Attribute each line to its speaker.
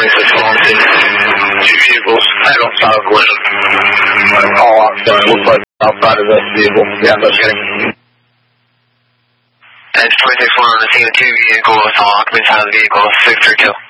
Speaker 1: 26 two vehicles head on southwest. All outside, looks like outside of that vehicle. Yeah, that's getting.
Speaker 2: That's 26-1 on the scene of two vehicles, all occupants out of the vehicle, 632.